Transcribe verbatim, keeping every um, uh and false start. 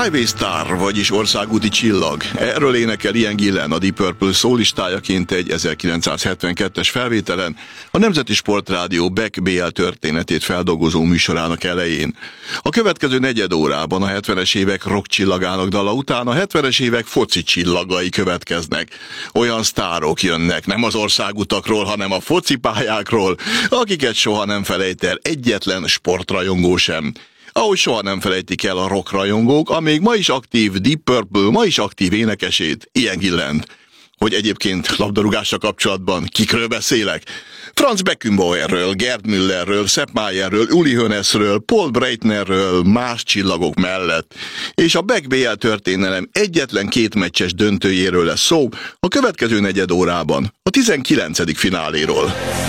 Highway Star, vagyis országúti csillag. Erről énekel Ian Gillan, a Deep Purple szólistájaként egy ezerkilencszázhetvenkettes felvételen, a Nemzeti Sportrádió Beck bé el történetét feldolgozó műsorának elején. A következő negyed órában a hetvenes évek rock csillagának dala után a hetvenes évek foci csillagai következnek. Olyan sztárok jönnek, nem az országutakról, hanem a focipályákról, akiket soha nem felejt el egyetlen sportrajongó sem. Ahogy soha nem felejtik el a rockrajongók, a még ma is aktív Deep Purple, ma is aktív énekesét, Ian Gillant. Hogy egyébként labdarúgással kapcsolatban kikről beszélek? Franz Beckenbauerről, Gerd Müllerről, Sepp Mayerről, Uli Hoeneßről, Paul Breitnerről, más csillagok mellett. És a Beck bé el történelem egyetlen két meccses döntőjéről lesz szó a következő negyed órában, a tizenkilencedik fináléról.